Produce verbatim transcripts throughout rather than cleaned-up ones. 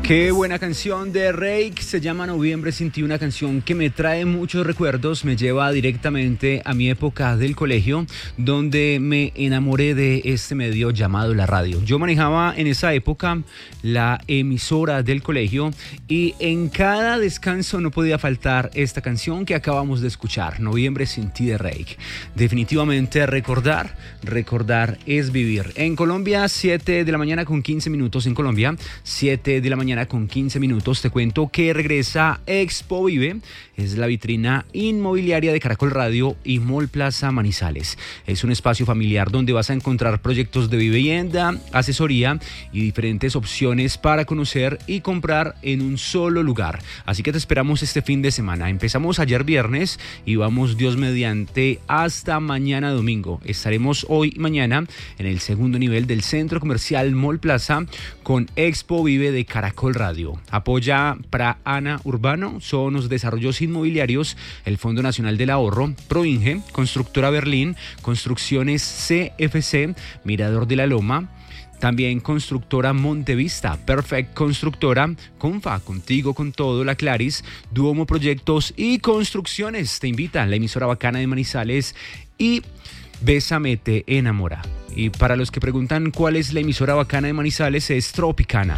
Qué buena canción de Reik, se llama Noviembre sin ti, una canción que me trae muchos recuerdos, me lleva directamente a mi época del colegio, donde me enamoré de este medio llamado la radio. Yo manejaba en esa época la emisora del colegio y en cada descanso no podía faltar esta canción que acabamos de escuchar, Noviembre sin ti de Reik. Definitivamente recordar, recordar es vivir. En Colombia, siete de la mañana con quince minutos en Colombia, siete de la mañana con quince minutos, te cuento que regresa Expo Vive, es la vitrina inmobiliaria de Caracol Radio y Mall Plaza Manizales. Es un espacio familiar donde vas a encontrar proyectos de vivienda, asesoría y diferentes opciones para conocer y comprar en un solo lugar. Así que te esperamos este fin de semana. Empezamos ayer viernes y vamos Dios mediante hasta mañana domingo. Estaremos hoy y mañana en el segundo nivel del Centro Comercial Mall Plaza con Expo Vive de Caracol Radio. Apoya Praana Urbano, son los desarrollos inmobiliarios, el Fondo Nacional del Ahorro, Proinge, Constructora Berlín, Construcciones C F C, Mirador de la Loma, también Constructora Montevista, Perfect Constructora, Confa, Contigo con Todo, La Claris, Duomo Proyectos y Construcciones. Te invita la emisora bacana de Manizales y Bésame te enamora. Y para los que preguntan cuál es la emisora bacana de Manizales, es Tropicana.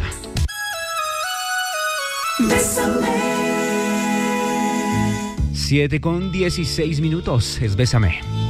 Bésame. siete con dieciséis minutos, es Bésame.